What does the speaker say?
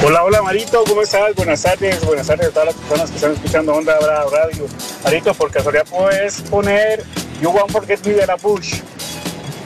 Hola, hola Marito, ¿cómo estás? Buenas tardes a todas las personas que están escuchando Onda Brava Radio. Marito, por casualidad puedes poner You Won't Forget Me de La Push.